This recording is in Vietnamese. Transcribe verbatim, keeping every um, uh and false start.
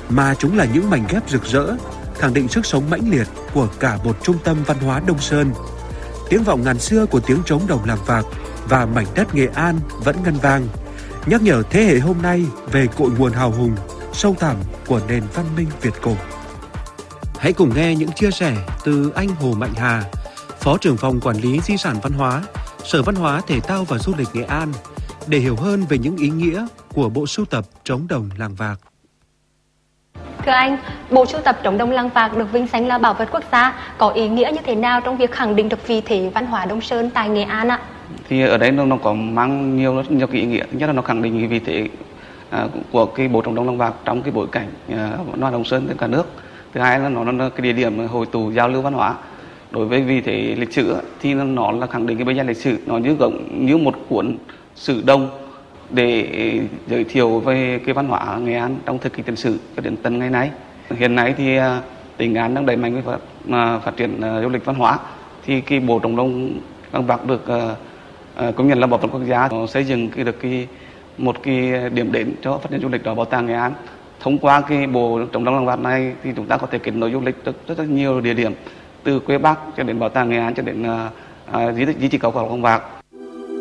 mà chúng là những mảnh ghép rực rỡ, khẳng định sức sống mãnh liệt của cả một trung tâm văn hóa Đông Sơn. Tiếng vọng ngàn xưa của tiếng trống đồng Làng Vạc và mảnh đất Nghệ An vẫn ngân vang, nhắc nhở thế hệ hôm nay về cội nguồn hào hùng, sâu thẳm của nền văn minh Việt cổ. Hãy cùng nghe những chia sẻ từ anh Hồ Mạnh Hà, Phó trưởng phòng Quản lý Di sản Văn hóa, Sở Văn hóa Thể thao và Du lịch Nghệ An, để hiểu hơn về những ý nghĩa của bộ sưu tập trống đồng Làng Vạc. Thưa anh, bộ sưu tập trống đồng Làng Vạc được vinh danh là bảo vật quốc gia có ý nghĩa như thế nào trong việc khẳng định được vị thế văn hóa Đông Sơn tại Nghệ An ạ? Thì ở đây nó, nó có mang nhiều rất nhiều cái ý nghĩa. Thứ nhất là nó khẳng định cái vị thế à, của cái bộ trống đồng Làng Vạc trong cái bối cảnh à, văn hóa Đông Sơn trên cả nước. Thứ hai là nó là cái địa điểm hội tụ giao lưu văn hóa. Đối với vị thế lịch sử thì nó là khẳng định cái bề dày lịch sử, nó như gọng như một cuốn sử đông để giới thiệu về cái văn hóa Nghệ An trong thời kỳ tiền sử cho đến tận ngày nay. Hiện nay thì tỉnh Nghệ An đang đẩy mạnh cái phát, phát triển du lịch văn hóa, thì cái bộ trống đồng Làng Vạc được uh, công nhận là bảo vật quốc gia, nó xây dựng cái được cái một cái điểm đến cho phát triển du lịch đó bảo tàng Nghệ An. Thông qua cái bộ trống đồng Làng Vạc này thì chúng ta có thể kết nối du lịch rất rất nhiều địa điểm, từ quê Bắc cho đến bảo tàng Nghệ An cho đến uh, uh, di tích di chỉ khảo cổ Làng Vạc.